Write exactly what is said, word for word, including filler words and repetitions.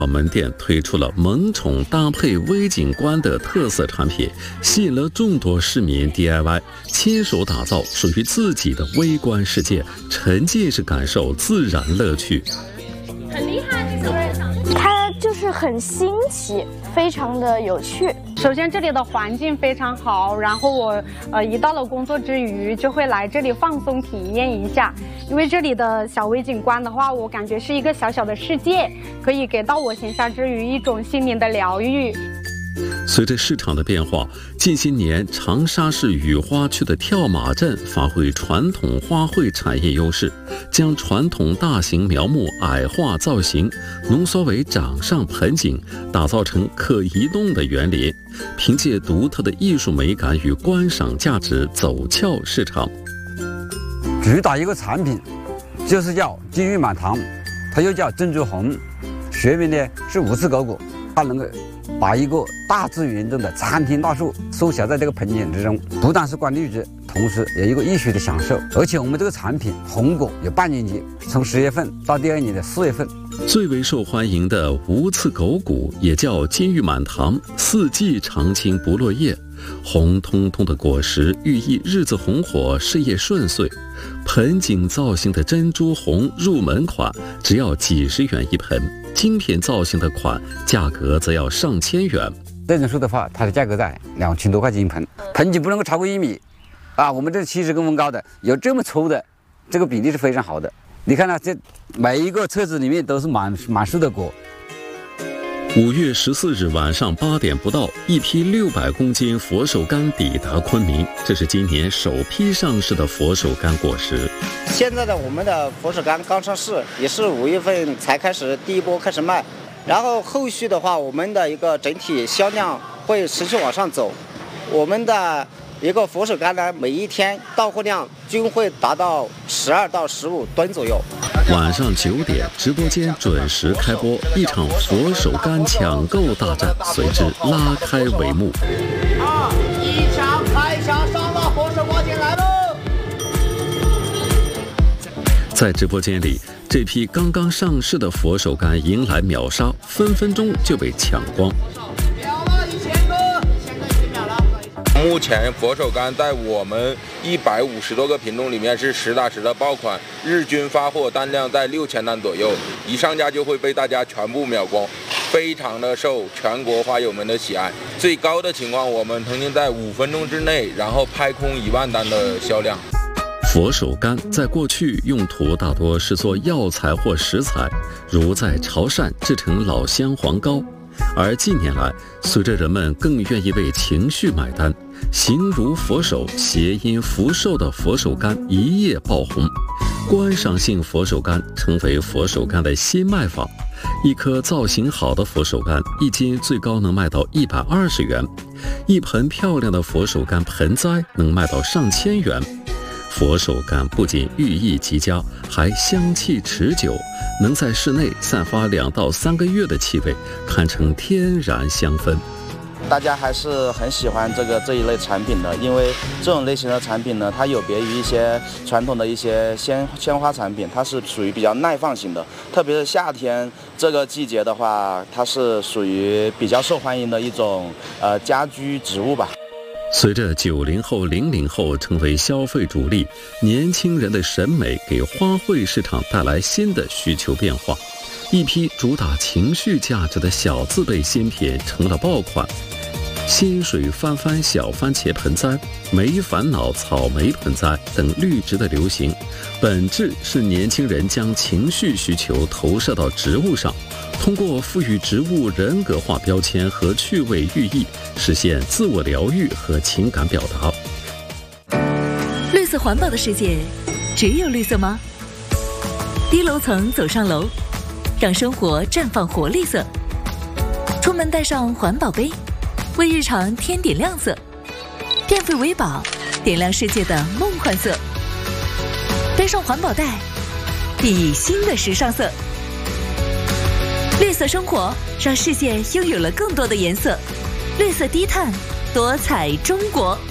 门店推出了萌宠搭配微景观的特色产品，吸引了众多市民 D I Y 亲手打造属于自己的微观世界，沉浸式感受自然乐趣。 很厉害，这个它就是很新奇，非常的有趣。 首先这里的环境非常好，然后我呃一到了工作之余就会来这里放松体验一下，因为这里的小微景观的话，我感觉是一个小小的世界，可以给到我闲暇之余一种心灵的疗愈。 随着市场的变化，近些年长沙市雨花区的跳马镇发挥传统花卉产业优势，将传统大型苗木矮化造型浓缩为掌上盆景，打造成可移动的园林，凭借独特的艺术美感与观赏价值走俏市场。 主打一个产品就是叫金玉满堂，它又叫珍珠红，学名呢是无刺狗果，它能够把一个大自然中的参天大树缩小在这个盆景之中，不但是观绿植，同时有一个艺术的享受。而且我们这个产品红果有半年级，从十月份到第二年的四月份。 最为受欢迎的无刺狗骨也叫金玉满堂，四季常青不落叶，红彤彤的果实寓意日子红火，事业顺遂。盆景造型的珍珠红入门款只要几十元一盆，精品造型的款价格则要上千元。 这种树的话，它的价格在两千多块钱一盆，盆景不能够超过一米啊。我们这七十公分高的，有这么粗的，这个比例是非常好的。你看呢、啊，这每一个册子里面都是满满树的果。 五月十四日晚上八点不到，一批六百公斤佛手柑抵达昆明，这是今年首批上市的佛手柑果实。 现在的我们的佛手柑刚上市，也是五月份才开始第一波开始卖，然后后续的话，我们的一个整体销量会持续往上走。我们的一个佛手柑呢，每一天到货量均会达到十二到十五吨左右。 晚上九点，直播间准时开播，一场佛手柑抢购大战随之拉开帷幕。 啊，一抢开抢上了佛手柑进来喽！ 在直播间里，这批刚刚上市的佛手柑迎来秒杀，分分钟就被抢光。 目前佛手柑在我们一百五十多个品种里面是实打实的爆款，日均发货单量在六千单左右，一上架就会被大家全部秒光，非常的受全国花友们的喜爱。最高的情况，我们曾经在五分钟之内，然后拍空一万单的销量。 佛手柑在过去用途大多是做药材或食材，如在潮汕制成老香黄膏。而近年来，随着人们更愿意为情绪买单，形如佛手谐音福寿的佛手柑一夜爆红，观赏性佛手柑成为佛手柑的新卖法。一颗造型好的佛手柑一斤最高能卖到一百二十元，一盆漂亮的佛手柑盆栽能卖到上千元。佛手柑不仅寓意极佳，还香气持久，能在室内散发两到三个月的气味，堪称天然香氛。 大家还是很喜欢这个这一类产品的，因为这种类型的产品呢，它有别于一些传统的一些鲜鲜花产品，它是属于比较耐放型的，特别是夏天这个季节的话，它是属于比较受欢迎的一种呃家居植物吧。 随着九零后、零零后成为消费主力，年轻人的审美给花卉市场带来新的需求变化。一批主打情绪价值的小字辈新品成了爆款，鲜水翻翻小番茄盆栽、没烦恼草莓盆栽等绿植的流行，本质是年轻人将情绪需求投射到植物上，通过赋予植物人格化标签和趣味寓意，实现自我疗愈和情感表达。 绿色环保的世界，只有绿色吗？低楼层走上楼，让生活绽放活力色。出门带上环保杯，为日常添点亮色。电费为宝，点亮世界的梦幻色。背上环保袋，熠熠新的时尚色。绿色生活，让世界拥有了更多的颜色。绿色低碳，多彩中国。